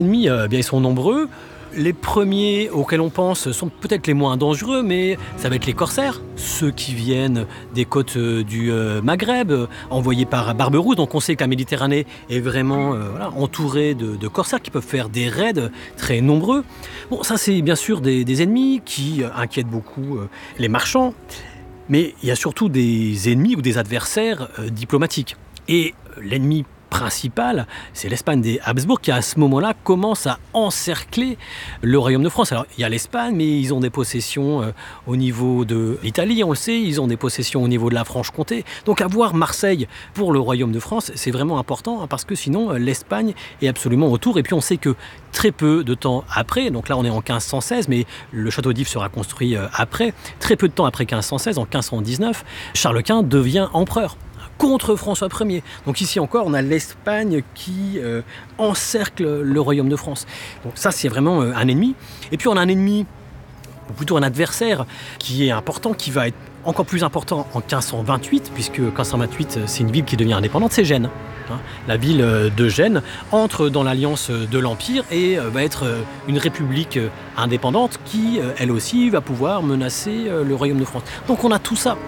Ennemis, bien, ils sont nombreux. Les premiers auxquels on pense sont peut-être les moins dangereux, mais ça va être les corsaires, ceux qui viennent des côtes du Maghreb, envoyés par Barberousse. Donc on sait que la Méditerranée est vraiment entourée de corsaires qui peuvent faire des raids très nombreux. Bon, ça c'est bien sûr des ennemis qui inquiètent beaucoup les marchands, mais il y a surtout des ennemis ou des adversaires diplomatiques. Et l'ennemi principal, c'est l'Espagne des Habsbourg qui à ce moment-là commence à encercler le royaume de France. Alors il y a l'Espagne, mais ils ont des possessions au niveau de l'Italie, on le sait, ils ont des possessions au niveau de la Franche-Comté. Donc avoir Marseille pour le royaume de France, c'est vraiment important parce que sinon l'Espagne est absolument autour. Et puis on sait que très peu de temps après, donc là on est en 1516, mais le château d'If sera construit après, très peu de temps après 1516, en 1519, Charles Quint devient empereur contre François Ier. Donc ici encore, on a l'Espagne qui encercle le royaume de France. Donc ça, c'est vraiment un ennemi. Et puis on a un ennemi, ou plutôt un adversaire, qui est important, qui va être encore plus important en 1528, puisque 1528, c'est une ville qui devient indépendante, c'est Gênes. La ville de Gênes entre dans l'alliance de l'Empire et va être une république indépendante qui, elle aussi, va pouvoir menacer le royaume de France. Donc on a tout ça.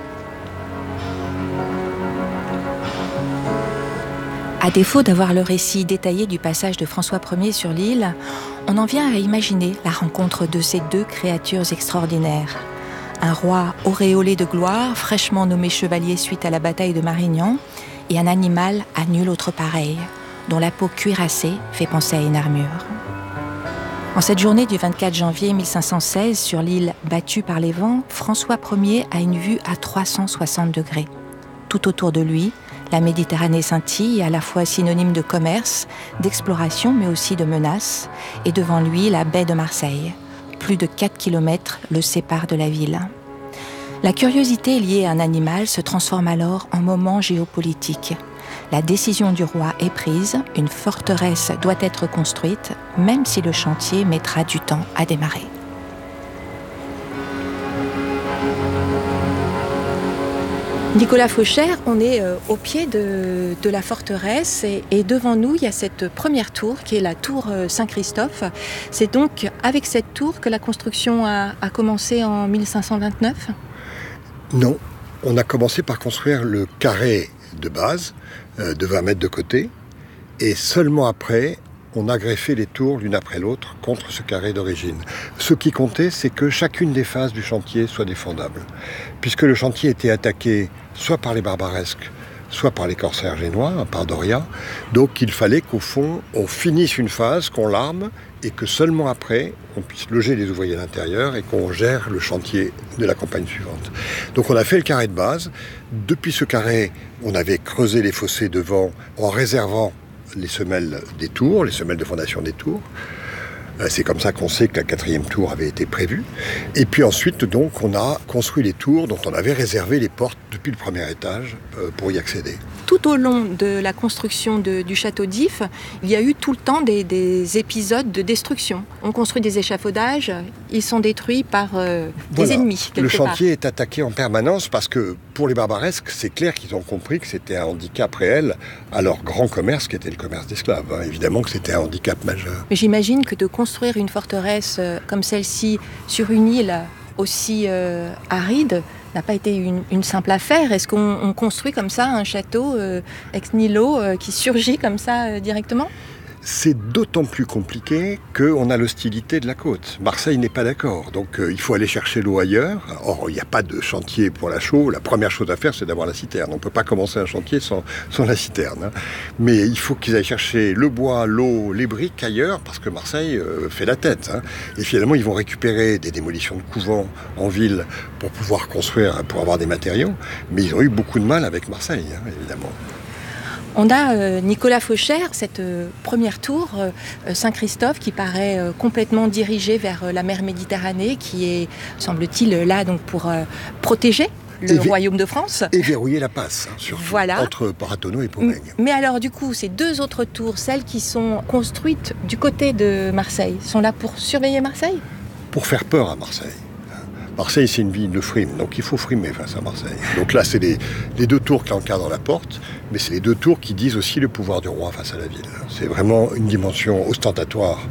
À défaut d'avoir le récit détaillé du passage de François Ier sur l'île, on en vient à imaginer la rencontre de ces deux créatures extraordinaires. Un roi auréolé de gloire, fraîchement nommé chevalier suite à la bataille de Marignan, et un animal à nul autre pareil, dont la peau cuirassée fait penser à une armure. En cette journée du 24 janvier 1516, sur l'île battue par les vents, François Ier a une vue à 360 degrés. Tout autour de lui, la Méditerranée scintille, à la fois synonyme de commerce, d'exploration, mais aussi de menace, et devant lui, la baie de Marseille. Plus de 4 kilomètres le séparent de la ville. La curiosité liée à un animal se transforme alors en moment géopolitique. La décision du roi est prise, une forteresse doit être construite, même si le chantier mettra du temps à démarrer. Nicolas Fauchère, on est au pied de la forteresse et devant nous, il y a cette première tour qui est la tour Saint-Christophe. C'est donc avec cette tour que la construction a commencé en 1529 ? Non, on a commencé par construire le carré de base de 20 mètres de côté et seulement après, on a greffé les tours l'une après l'autre contre ce carré d'origine. Ce qui comptait, c'est que chacune des phases du chantier soit défendable. Puisque le chantier était attaqué soit par les barbaresques, soit par les corsaires génois, par Doria. Donc il fallait qu'au fond, on finisse une phase, qu'on l'arme, et que seulement après, on puisse loger les ouvriers à l'intérieur et qu'on gère le chantier de la campagne suivante. Donc on a fait le carré de base. Depuis ce carré, on avait creusé les fossés devant en réservant les semelles des tours, les semelles de fondation des tours. C'est comme ça qu'on sait que la 4e tour avait été prévue. Et puis ensuite, donc, on a construit les tours dont on avait réservé les portes depuis le premier étage pour y accéder. Tout au long de la construction du château d'If, il y a eu tout le temps des épisodes de destruction. On construit des échafaudages, ils sont détruits par des ennemis. Le chantier est attaqué en permanence parce que pour les barbaresques, c'est clair qu'ils ont compris que c'était un handicap réel à leur grand commerce qui était le commerce d'esclaves. Évidemment que c'était un handicap majeur. Mais j'imagine que de construire une forteresse comme celle-ci sur une île aussi aride n'a pas été une simple affaire. Est-ce qu'on construit comme ça un château ex nihilo qui surgit comme ça directement ? C'est d'autant plus compliqué qu'on a l'hostilité de la côte. Marseille n'est pas d'accord, donc il faut aller chercher l'eau ailleurs. Or, il n'y a pas de chantier pour la chaux. La première chose à faire, c'est d'avoir la citerne. On ne peut pas commencer un chantier sans la citerne. Mais il faut qu'ils aillent chercher le bois, l'eau, les briques ailleurs, parce que Marseille fait la tête. Et finalement, ils vont récupérer des démolitions de couvents en ville pour pouvoir construire, pour avoir des matériaux. Mais ils ont eu beaucoup de mal avec Marseille, évidemment. On a Nicolas Fauchère, cette première tour, Saint-Christophe, qui paraît complètement dirigée vers la mer Méditerranée, qui est, semble-t-il, là donc pour protéger le royaume de France. Et verrouiller la passe, surtout, voilà, entre Paratonneau et Pomègue. Mais alors, du coup, ces deux autres tours, celles qui sont construites du côté de Marseille, sont là pour surveiller Marseille ? Pour faire peur à Marseille. Marseille, c'est une ville de frime, donc il faut frimer face à Marseille. Donc là, c'est les deux tours qui encadrent la porte, mais c'est les deux tours qui disent aussi le pouvoir du roi face à la ville. C'est vraiment une dimension ostentatoire